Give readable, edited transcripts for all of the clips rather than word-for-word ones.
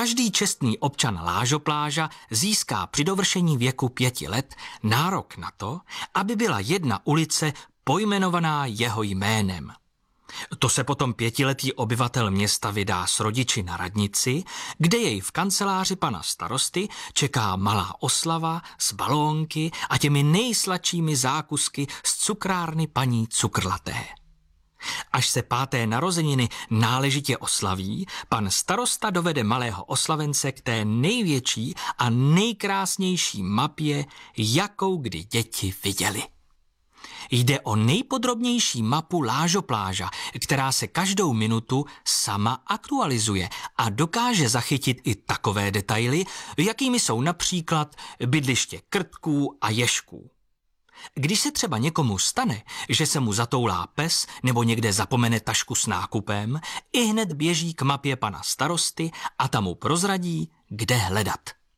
Každý čestný občan Lážopláža získá při dovršení věku 5 let nárok na to, aby byla jedna ulice pojmenovaná jeho jménem. To se potom 5letý obyvatel města vydá s rodiči na radnici, kde jej v kanceláři pana starosty čeká malá oslava s balónky a těmi nejsladšími zákusky z cukrárny paní Cukrlaté. Až se 5. narozeniny náležitě oslaví, pan starosta dovede malého oslavence k té největší a nejkrásnější mapě, jakou kdy děti viděli. Jde o nejpodrobnější mapu Lážopláža, která se každou minutu sama aktualizuje a dokáže zachytit i takové detaily, jakými jsou například bydliště krtků a ježků. Když se třeba někomu stane, že se mu zatoulá pes nebo někde zapomene tašku s nákupem, ihned běží k mapě pana starosty a tam mu prozradí, kde hledat.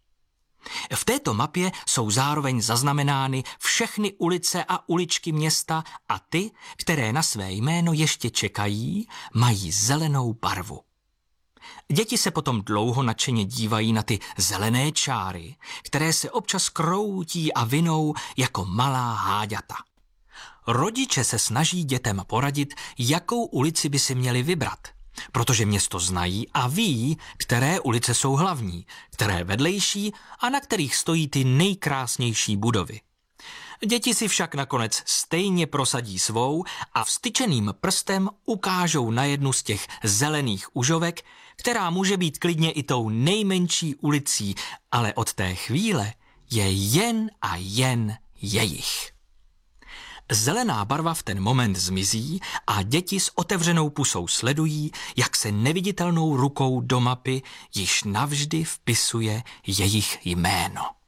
V této mapě jsou zároveň zaznamenány všechny ulice a uličky města a ty, které na své jméno ještě čekají, mají zelenou barvu. Děti se potom dlouho nadšeně dívají na ty zelené čáry, které se občas kroutí a vinou jako malá háďata. Rodiče se snaží dětem poradit, jakou ulici by si měli vybrat, protože město znají a ví, které ulice jsou hlavní, které vedlejší a na kterých stojí ty nejkrásnější budovy. Děti si však nakonec stejně prosadí svou a vstyčeným prstem ukážou na jednu z těch zelených užovek, která může být klidně i tou nejmenší ulicí, ale od té chvíle je jen a jen jejich. Zelená barva v ten moment zmizí a děti s otevřenou pusou sledují, jak se neviditelnou rukou do mapy již navždy vpisuje jejich jméno.